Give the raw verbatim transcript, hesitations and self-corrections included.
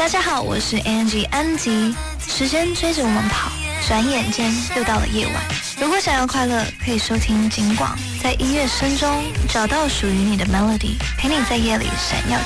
大家好，我是 Angie 安吉。时间追着我们跑，转眼间又到了夜晚。如果想要快乐，可以收听警广，在音乐声中找到属于你的 melody， 陪你在夜里闪耀。